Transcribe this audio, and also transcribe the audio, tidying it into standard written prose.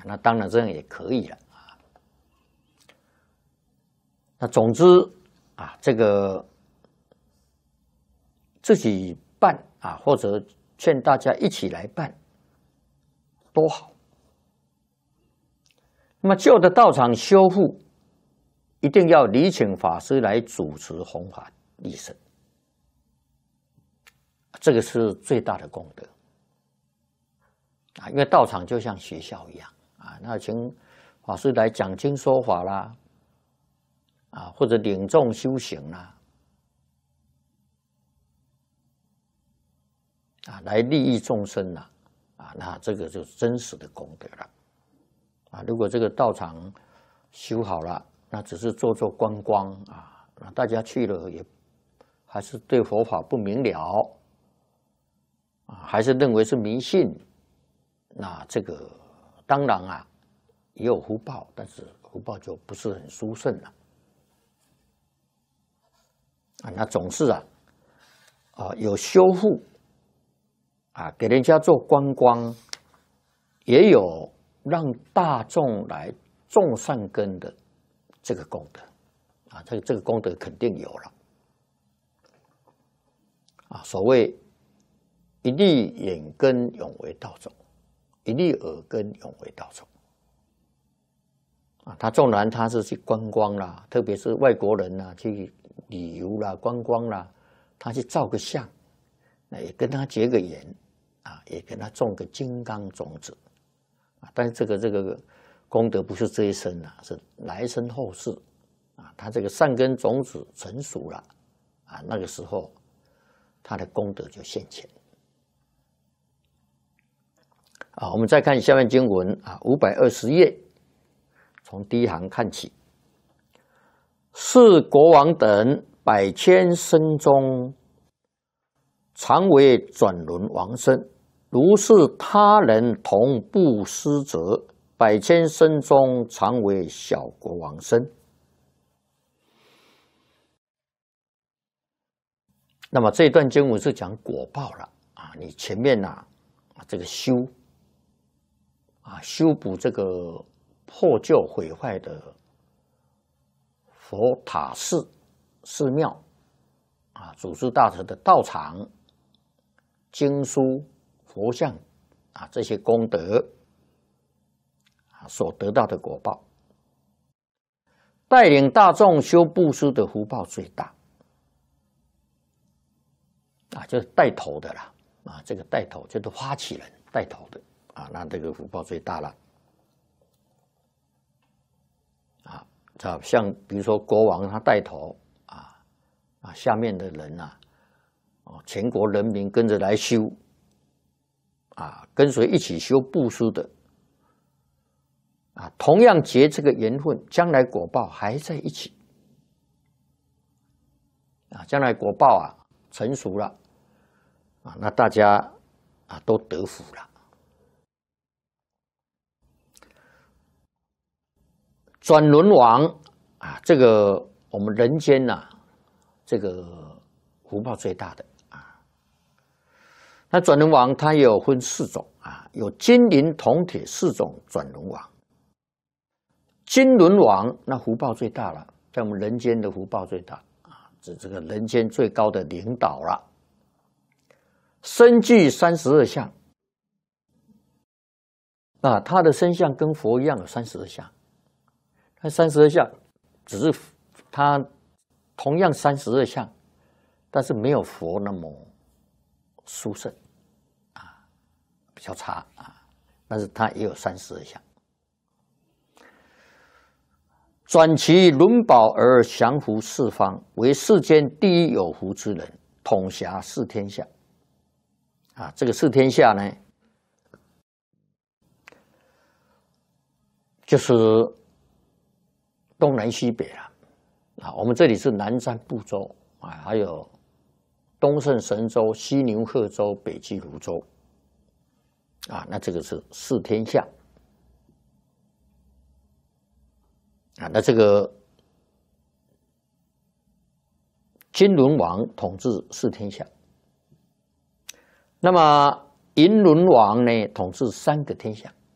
那当然这样也可以了啊。那总之啊，这个自己办啊，或者劝大家一起来办，多好。那么旧的道场修复，一定要礼请法师来主持弘法利生，这个是最大的功德啊！因为道场就像学校一样啊，那请法师来讲经说法啦，啊，或者领众修行啦，啊，来利益众生啦，啊，那这个就是真实的功德了啊！如果这个道场修好了，那只是做观光啊，那大家去了也还是对佛法不明了啊，还是认为是迷信，那这个当然啊也有福报，但是福报就不是很殊胜了啊。那总是有修复啊，给人家做观光，也有让大众来种善根的这个功德啊，这个功德肯定有了啊。所谓一粒眼根永为道种，一粒耳根永为道种啊。他纵然他是去观光啦，特别是外国人啦，去旅游啦、观光啦，他去照个相，那也跟他结个缘啊，也跟他种个金刚种子啊。但是这个功德不是这一生啊，是来生后世啊。他这个善根种子成熟了啊，那个时候他的功德就现前啊。我们再看下面经文啊，520页，从第一行看起。是国王等百千生中，常为转轮王身。如是他人同布施者，百千生中常为小国王身。那么这一段经文是讲果报了啊，你前面这个修补这个破旧毁坏的佛塔寺庙啊，祖师大德的道场、经书、佛像啊，这些功德啊所得到的果报，带领大众修布施的福报最大啊，就是带头的啦啊，这个带头就是发起人带头的啊，那这个福报最大了啊。像比如说国王他带头下面的人全国人民跟着来修跟随一起修布施的同样结这个缘分，将来果报还在一起将来果报成熟了那大家都得福了。转轮王这个我们人间这个福报最大的那转轮王它也有分4种有金银铜铁4种转轮王。金轮王那福报最大了，在我们人间的福报最大这个人间最高的领导了。身具32相他的身相跟佛一样有32相。那32相只是他同样32相，但是没有佛那么殊胜比较差但是他也有32相。转其轮宝而降伏四方，为世间第一有福之人，统辖4天下这个4天下呢，就是东南西北了我们这里是南瞻部洲还有东胜神州、西牛贺州、北俱泸州那这个是4天下那这个金轮王统治4天下，那么银轮王呢统治3个天下